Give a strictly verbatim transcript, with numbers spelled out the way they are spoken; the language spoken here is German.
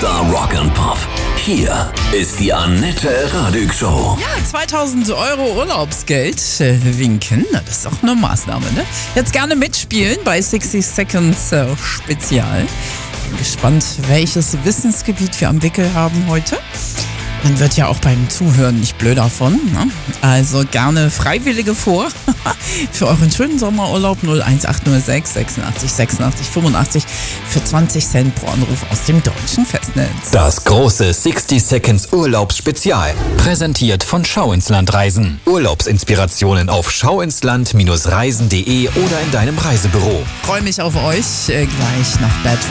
Star Rock and Pop. Hier ist die Annette Radig Show. Ja, zweitausend Euro Urlaubsgeld äh, winken. Na, das ist doch eine Maßnahme, ne? Jetzt gerne mitspielen bei sixty Seconds äh, Spezial. Bin gespannt, welches Wissensgebiet wir am Wickel haben heute. Man wird ja auch beim Zuhören nicht blöd davon. Ne? Also gerne Freiwillige vor für euren schönen Sommerurlaub null eins acht null sechs sechsundachtzig sechsundachtzig fünfundachtzig für zwanzig Cent pro Anruf aus dem deutschen Festnetz. Das große sixty Seconds Urlaubsspezial. Präsentiert von Schau ins Land Reisen. Urlaubsinspirationen auf schauinsland Bindestrich reisen punkt de oder in deinem Reisebüro. Freue mich auf euch. Äh, gleich nach Bad